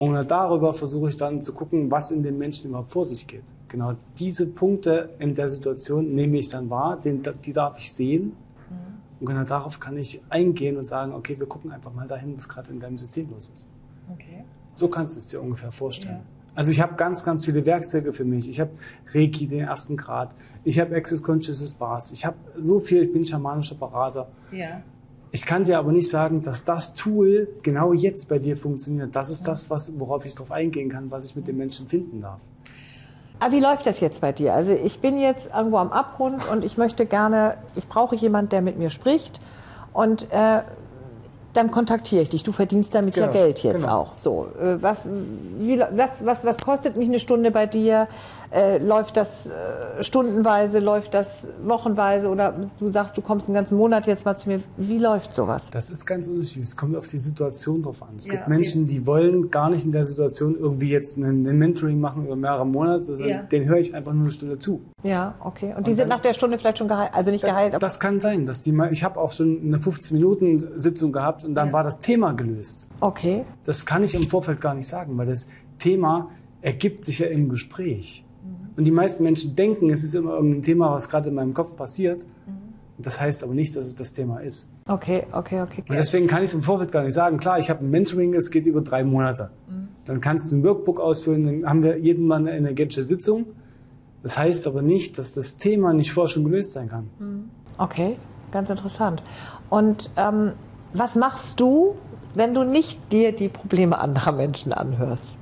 Und darüber versuche ich dann zu gucken, was in den Menschen überhaupt vor sich geht. Genau diese Punkte in der Situation nehme ich dann wahr, die darf ich sehen. Und genau darauf kann ich eingehen und sagen, okay, wir gucken einfach mal dahin, was gerade in deinem System los ist. Okay. So kannst du es dir ungefähr vorstellen. Ja. Also ich habe ganz, ganz viele Werkzeuge für mich. Ich habe Reiki, den 1. Grad. Ich habe Access Consciousness Bars. Ich habe so viel, ich bin schamanischer Berater. Ja. Ich kann dir aber nicht sagen, dass das Tool genau jetzt bei dir funktioniert. Das ist das, worauf ich drauf eingehen kann, was ich mit den Menschen finden darf. Aber wie läuft das jetzt bei dir? Also ich bin jetzt irgendwo am Abgrund und ich brauche jemanden, der mit mir spricht und dann kontaktiere ich dich. Du verdienst damit ja Geld jetzt auch. So, was kostet mich eine Stunde bei dir? Läuft das stundenweise, läuft das wochenweise oder du sagst, du kommst einen ganzen Monat jetzt mal zu mir. Wie läuft sowas? Das ist ganz unterschiedlich. Es kommt auf die Situation drauf an. Es gibt Menschen, die wollen gar nicht in der Situation irgendwie jetzt ein Mentoring machen über mehrere Monate, sondern den höre ich einfach nur eine Stunde zu. Ja, okay. Und die sind nach der Stunde vielleicht schon geheilt, also nicht geheilt? Das kann sein. Ich habe auch schon eine 15-Minuten-Sitzung gehabt und dann war das Thema gelöst. Okay. Das kann ich im Vorfeld gar nicht sagen, weil das Thema ergibt sich ja im Gespräch. Und die meisten Menschen denken, es ist immer irgendein Thema, was gerade in meinem Kopf passiert. Das heißt aber nicht, dass es das Thema ist. Okay. Und deswegen kann ich es im Vorfeld gar nicht sagen. Klar, ich habe ein Mentoring, es geht über 3 Monate. Dann kannst du ein Workbook ausfüllen, dann haben wir jeden Mal eine energetische Sitzung. Das heißt aber nicht, dass das Thema nicht vorher schon gelöst sein kann. Okay, ganz interessant. Und was machst du, wenn du nicht dir die Probleme anderer Menschen anhörst?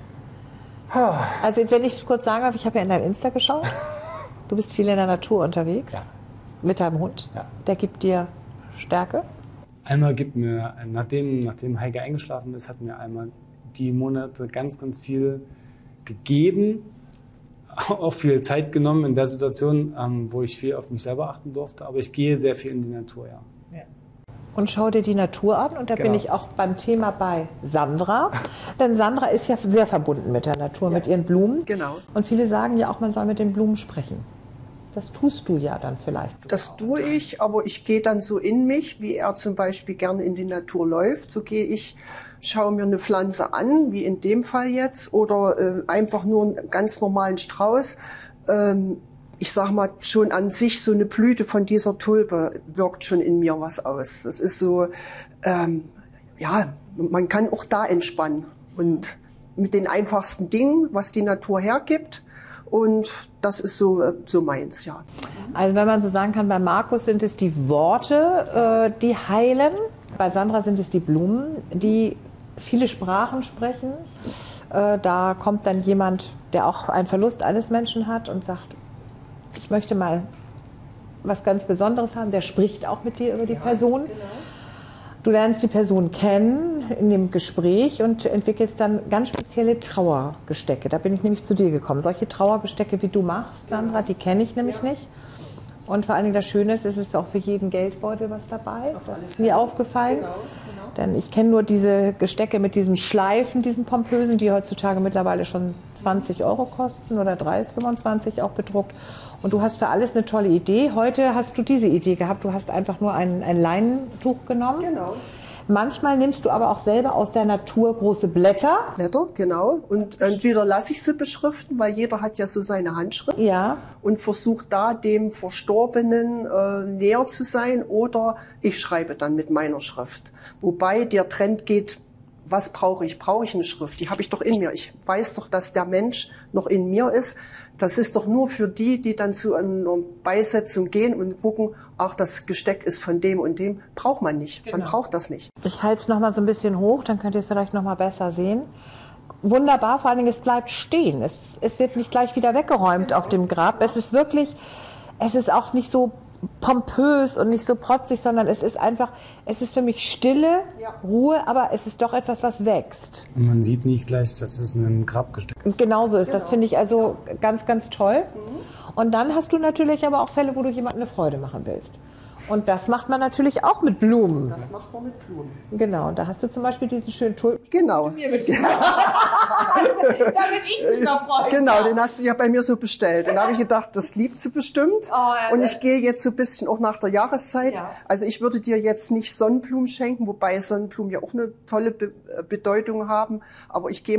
Also wenn ich kurz sagen darf, ich habe ja in dein Insta geschaut. Du bist viel in der Natur unterwegs. Ja. Mit deinem Hund. Ja. Der gibt dir Stärke? Einmal gibt mir, nachdem Heike eingeschlafen ist, hat mir einmal die Monate ganz, ganz viel gegeben. Auch viel Zeit genommen in der Situation, wo ich viel auf mich selber achten durfte. Aber ich gehe sehr viel in die Natur, ja. Und schau dir die Natur an. Und da bin ich auch beim Thema bei Sandra. Denn Sandra ist ja sehr verbunden mit der Natur, mit ihren Blumen. Genau. Und viele sagen ja auch, man soll mit den Blumen sprechen. Das tust du ja dann vielleicht. Das tue ich, aber ich gehe dann so in mich, wie er zum Beispiel gerne in die Natur läuft. So gehe ich, schaue mir eine Pflanze an, wie in dem Fall jetzt, oder einfach nur einen ganz normalen Strauß. Ich sag mal, schon an sich so eine Blüte von dieser Tulpe wirkt schon in mir was aus. Das ist so, man kann auch da entspannen. Und mit den einfachsten Dingen, was die Natur hergibt. Und das ist so meins, ja. Also wenn man so sagen kann, bei Markus sind es die Worte, die heilen. Bei Sandra sind es die Blumen, die viele Sprachen sprechen. Da kommt dann jemand, der auch einen Verlust eines Menschen hat und sagt, ich möchte mal was ganz Besonderes haben. Der spricht auch mit dir über die Person. Genau. Du lernst die Person kennen in dem Gespräch und entwickelst dann ganz spezielle Trauergestecke. Da bin ich nämlich zu dir gekommen. Solche Trauergestecke, wie du machst, Sandra, die kenne ich nämlich nicht. Und vor allen Dingen das Schöne ist, es ist auch für jeden Geldbeutel was dabei. Das ist mir aufgefallen. Genau. Denn ich kenne nur diese Gestecke mit diesen Schleifen, diesen pompösen, die heutzutage mittlerweile schon 20 € kosten oder 30, 25 auch bedruckt. Und du hast für alles eine tolle Idee. Heute hast du diese Idee gehabt. Du hast einfach nur ein Leinentuch genommen. Genau. Manchmal nimmst du aber auch selber aus der Natur große Blätter. Blätter, genau. Und entweder lasse ich sie beschriften, weil jeder hat ja so seine Handschrift. Ja. Und versuche da dem Verstorbenen näher zu sein. Oder ich schreibe dann mit meiner Schrift. Wobei der Trend geht, was brauche ich? Brauche ich eine Schrift? Die habe ich doch in mir. Ich weiß doch, dass der Mensch noch in mir ist. Das ist doch nur für die, die dann zu einer Beisetzung gehen und gucken, ach, das Gesteck ist von dem und dem. Braucht man nicht. Genau. Man braucht das nicht. Ich halte es noch mal so ein bisschen hoch, dann könnt ihr es vielleicht noch mal besser sehen. Wunderbar, vor allen Dingen, es bleibt stehen. Es wird nicht gleich wieder weggeräumt auf dem Grab. Es ist wirklich, es ist auch nicht so pompös und nicht so protzig, sondern es ist einfach, es ist für mich Stille, Ruhe, aber es ist doch etwas, was wächst. Und man sieht nicht gleich, dass es ein Grabgesteck ist. Genauso ist das, finde ich also ganz, ganz toll. Und dann hast du natürlich aber auch Fälle, wo du jemandem eine Freude machen willst. Und das macht man natürlich auch mit Blumen. Das macht man mit Blumen. Genau, da hast du zum Beispiel diesen schönen Tulpen. Genau. Damit ich mich noch freuen Genau, kann. den hast du ja bei mir so bestellt. Und da habe ich gedacht, das liebst du bestimmt. ja, Und ich gehe jetzt so ein bisschen auch nach der Jahreszeit. Ja. Also ich würde dir jetzt nicht Sonnenblumen schenken, wobei Sonnenblumen ja auch eine tolle Bedeutung haben. Aber ich gehe